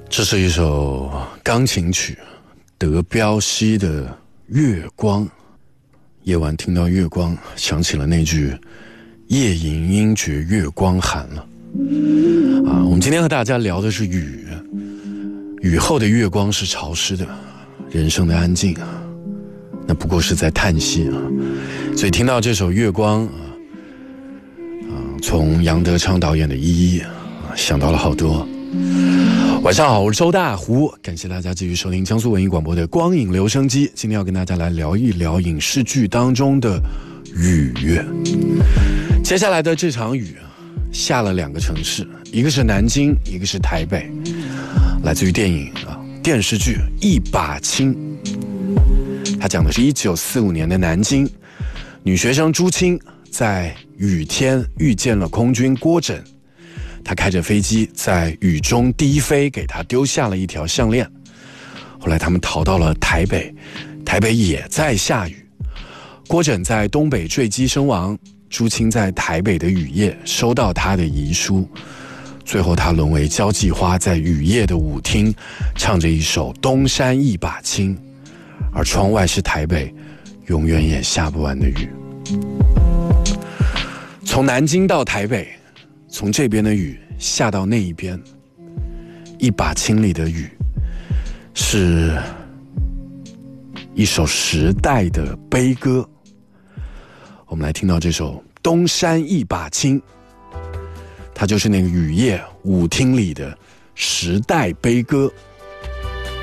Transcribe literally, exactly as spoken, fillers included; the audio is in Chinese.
这是一首钢琴曲，德彪西的《月光》。夜晚听到月光，想起了那句“夜吟应觉月光寒”了。啊，我们今天和大家聊的是雨，雨后的月光是潮湿的，人生的安静啊，那不过是在叹息啊。所以听到这首《月光》啊，啊，从杨德昌导演的《一一》啊，想到了好多。晚上好，我是周大胡，感谢大家继续收听江苏文艺广播的光影留声机。今天要跟大家来聊一聊影视剧当中的雨。接下来的这场雨下了两个城市，一个是南京，一个是台北，来自于电影啊电视剧《一把青》。它讲的是一九四五年的南京，女学生朱青在雨天遇见了空军郭枕。他开着飞机在雨中低飞，给他丢下了一条项链。后来他们逃到了台北，台北也在下雨。郭枕在东北坠机身亡，朱青在台北的雨夜收到他的遗书。最后他沦为交际花，在雨夜的舞厅唱着一首《东山一把青》，而窗外是台北永远也下不完的雨。从南京到台北，从这边的雨下到那一边，一把青里的雨是一首时代的悲歌。我们来听到这首《东山一把青》，它就是那个雨夜舞厅里的时代悲歌。